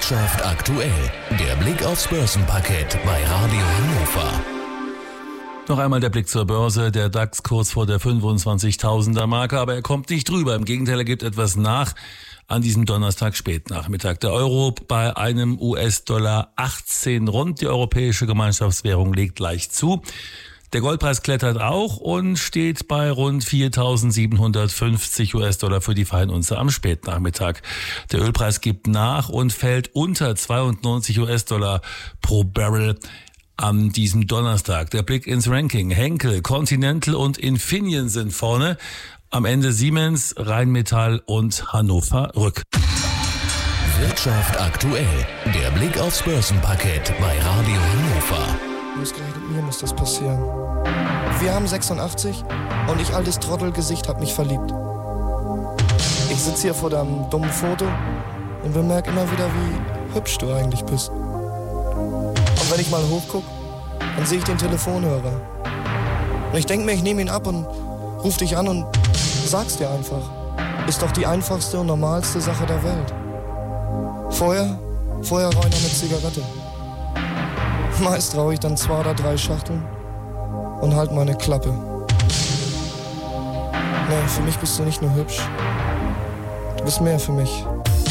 Wirtschaft aktuell. Der Blick aufs Börsenparkett bei Radio Hannover. Noch einmal der Blick zur Börse. Der DAX kurz vor der 25.000er Marke, aber er kommt nicht drüber. Im Gegenteil, er gibt etwas nach an diesem Donnerstag Spätnachmittag. Der Euro bei einem US-Dollar 18 rund. Die europäische Gemeinschaftswährung legt leicht zu. Der Goldpreis klettert auch und steht bei rund 4.750 US-Dollar für die Feinunze am Spätnachmittag. Der Ölpreis gibt nach und fällt unter 92 US-Dollar pro Barrel an diesem Donnerstag. Der Blick ins Ranking. Henkel, Continental und Infineon sind vorne. Am Ende Siemens, Rheinmetall und Hannover Rück. Wirtschaft aktuell. Der Blick aufs Börsenparkett bei Radio Hannover. Ausgerechnet mir muss das passieren. Wir haben 86 und ich, altes Trottelgesicht, hab mich verliebt. Ich sitze hier vor deinem dummen Foto und bemerke immer wieder, wie hübsch du eigentlich bist. Und wenn ich mal hochguck, dann sehe ich den Telefonhörer. Und ich denke mir, ich nehme ihn ab und ruf dich an und sag's dir einfach. Ist doch die einfachste und normalste Sache der Welt. Vorher rauche ich noch eine Zigarette. Meist rauche ich dann 2 oder 3 Schachteln und halt meine Klappe. Nee, für mich bist du nicht nur hübsch. Du bist mehr für mich.